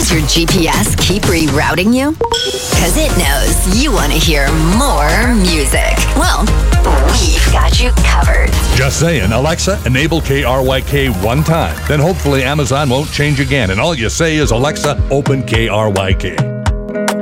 Does your GPS keep rerouting you? Because it knows you want to hear more music. Well, we've got you covered. Just saying, Alexa, enable KRYK one time. Then hopefully Amazon won't change again, and all you say is, Alexa, open KRYK.